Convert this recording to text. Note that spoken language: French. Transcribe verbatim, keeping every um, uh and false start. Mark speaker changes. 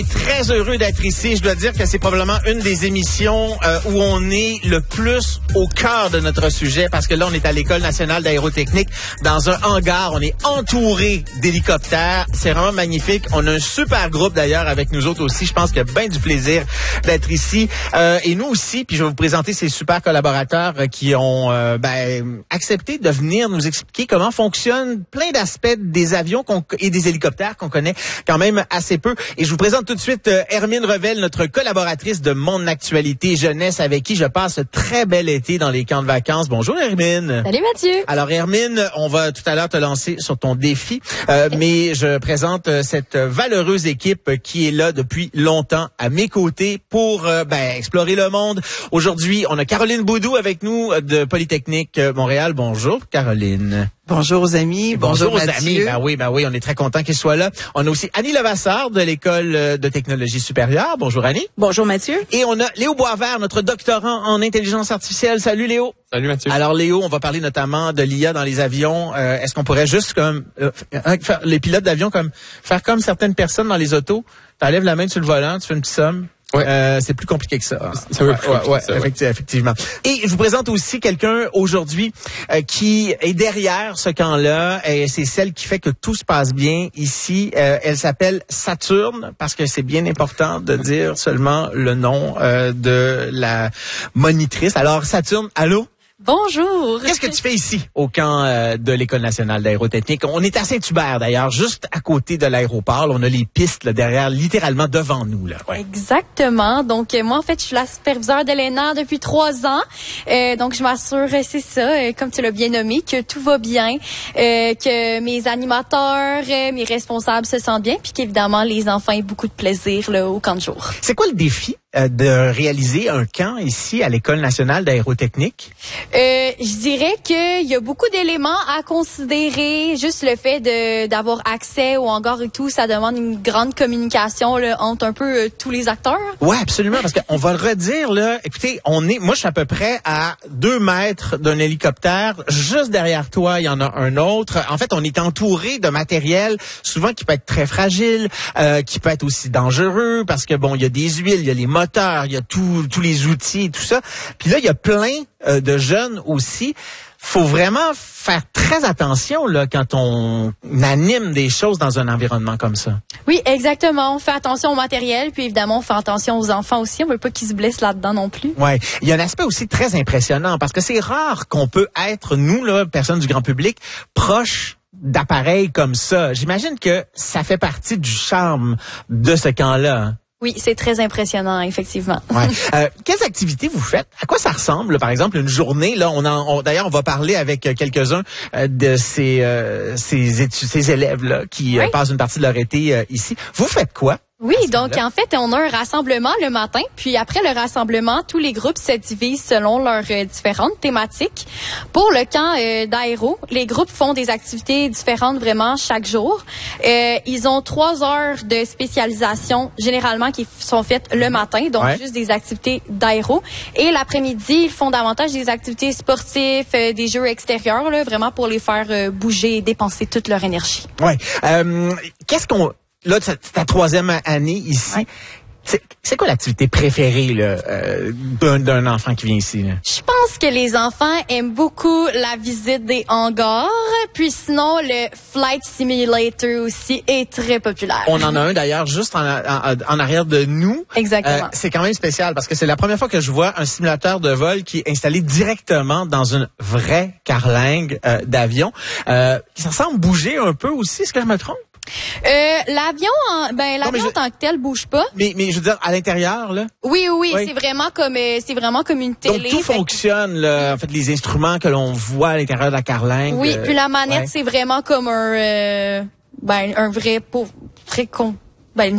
Speaker 1: Très heureux d'être ici. Je dois dire que c'est probablement une des émissions euh, où on est le plus au cœur de notre sujet parce que là, on est à l'École nationale d'aérotechnique dans un hangar. On est entouré d'hélicoptères. C'est vraiment magnifique. On a un super groupe d'ailleurs avec nous autres aussi. Je pense qu'il y a bien du plaisir d'être ici. Euh, et nous aussi, puis je vais vous présenter ces super collaborateurs euh, qui ont euh, ben, accepté de venir nous expliquer comment fonctionnent plein d'aspects des avions qu'on, et des hélicoptères qu'on connaît quand même assez peu. Et je vous présente tout de suite euh, Hermine Revel, notre collaboratrice de Mon Actualité Jeunesse, avec qui je passe un très bel été dans les camps de vacances. Bonjour Hermine.
Speaker 2: Salut Mathieu.
Speaker 1: Alors Hermine, on va tout à l'heure te lancer sur ton défi, euh, mais je présente euh, cette valeureuse équipe qui est là depuis longtemps à mes côtés pour euh, ben, explorer le monde. Aujourd'hui, on a Caroline Boudou avec nous de Polytechnique Montréal. Bonjour Caroline.
Speaker 3: Bonjour aux amis, bonjour,
Speaker 1: bonjour aux
Speaker 3: Mathieu.
Speaker 1: amis. Ben oui, ben oui, on est très content qu'ils soient là. On a aussi Annie Levasseur de l'École de technologie supérieure. Bonjour Annie.
Speaker 3: Bonjour Mathieu.
Speaker 1: Et on a Léo Boisvert, notre doctorant en intelligence artificielle. Salut Léo.
Speaker 4: Salut Mathieu.
Speaker 1: Alors Léo, on va parler notamment de l'I A dans les avions. Euh, est-ce qu'on pourrait juste comme euh, faire les pilotes d'avion comme faire comme certaines personnes dans les autos, t'enlèves la main sur le volant, tu fais une petite somme.
Speaker 4: Ouais.
Speaker 1: Euh, c'est plus compliqué que ça.
Speaker 4: Ça
Speaker 1: ouais,
Speaker 4: plus
Speaker 1: ouais, ouais,
Speaker 4: ça, ouais.
Speaker 1: effectivement, effectivement. Et je vous présente aussi quelqu'un aujourd'hui euh, qui est derrière ce camp-là. Et c'est celle qui fait que tout se passe bien ici. Euh, elle s'appelle Saturne parce que c'est bien important de dire seulement le nom euh, de la monitrice. Alors Saturne, allô?
Speaker 2: Bonjour.
Speaker 1: Qu'est-ce que tu fais ici, au camp euh, de l'École nationale d'aérotechnique? On est à Saint-Hubert, d'ailleurs, juste à côté de l'aéroport. Là, on a les pistes là, derrière, littéralement devant nous. Là. Ouais.
Speaker 2: Exactement. Donc, euh, moi, en fait, je suis la superviseure de l'E N A depuis trois ans. Euh, donc, je m'assure, c'est ça, euh, comme tu l'as bien nommé, que tout va bien, euh, que mes animateurs, euh, mes responsables se sentent bien, puis qu'évidemment, les enfants aient beaucoup de plaisir là, au camp de jour.
Speaker 1: C'est quoi le défi euh, de réaliser un camp ici à l'École nationale d'aérotechnique?
Speaker 2: Euh, je dirais qu'il y a beaucoup d'éléments à considérer. Juste le fait de d'avoir accès au hangar et tout, ça demande une grande communication là, entre un peu euh, tous les acteurs.
Speaker 1: Ouais, absolument, parce qu'on va le redire là. Écoutez, on est, moi, je suis à peu près à deux mètres d'un hélicoptère. Juste derrière toi, il y en a un autre. En fait, on est entouré de matériel, souvent qui peut être très fragile, euh, qui peut être aussi dangereux, parce que bon, il y a des huiles, il y a les moteurs, il y a tout, tous les outils et tout ça. Puis là, il y a plein euh, de jeunes aussi. Faut vraiment faire très attention là quand on anime des choses dans un environnement comme ça.
Speaker 2: Oui, exactement. On fait attention au matériel, puis évidemment, on fait attention aux enfants aussi. On veut pas qu'ils se blessent là-dedans non plus.
Speaker 1: Ouais, il y a un aspect aussi très impressionnant parce que c'est rare qu'on peut être, nous là, personnes du grand public, proches d'appareils comme ça. J'imagine que ça fait partie du charme de ce camp-là.
Speaker 2: Oui, c'est très impressionnant, effectivement.
Speaker 1: Ouais. Euh, quelles activités vous faites? À quoi ça ressemble, par exemple, une journée? Là, on, en, on d'ailleurs, on va parler avec quelques-uns euh, de ces, euh, ces, étu- ces élèves-là qui
Speaker 2: oui.
Speaker 1: euh, passent une partie de leur été euh, ici. Vous faites quoi?
Speaker 2: Oui, donc en fait, on a un rassemblement le matin, puis après le rassemblement, tous les groupes se divisent selon leurs euh, différentes thématiques. Pour le camp euh, d'aéro, les groupes font des activités différentes vraiment chaque jour. Euh, ils ont trois heures de spécialisation généralement qui sont faites le matin, donc
Speaker 1: ouais.
Speaker 2: juste des activités d'aéro. Et l'après-midi, ils font davantage des activités sportives, euh, des jeux extérieurs, là, vraiment pour les faire euh, bouger et dépenser toute leur énergie.
Speaker 1: Ouais. Euh, qu'est-ce qu'on Là, c'est ta troisième année ici.
Speaker 2: Ouais.
Speaker 1: C'est, c'est quoi l'activité préférée là, euh, d'un, d'un enfant qui vient ici? Là?
Speaker 2: Je pense que les enfants aiment beaucoup la visite des hangars. Puis sinon, le Flight Simulator aussi est très populaire.
Speaker 1: On en a un d'ailleurs juste en, en, en arrière de nous.
Speaker 2: Exactement.
Speaker 1: Euh, c'est quand même spécial parce que c'est la première fois que je vois un simulateur de vol qui est installé directement dans une vraie carlingue euh, d'avion. Euh, ça semble bouger un peu aussi, est-ce que je me trompe?
Speaker 2: Euh, l'avion, en, ben l'avion
Speaker 1: je...
Speaker 2: en tant que tel bouge pas.
Speaker 1: Mais, mais je veux dire à l'intérieur là.
Speaker 2: Oui, oui,
Speaker 1: oui.
Speaker 2: c'est vraiment comme, euh, c'est vraiment comme une télé.
Speaker 1: Donc tout
Speaker 2: fait...
Speaker 1: fonctionne là. En fait, les instruments que l'on voit à l'intérieur de la carlingue.
Speaker 2: Oui,
Speaker 1: euh,
Speaker 2: puis la manette,
Speaker 1: ouais.
Speaker 2: c'est vraiment comme un, euh, ben un vrai, pour, très con.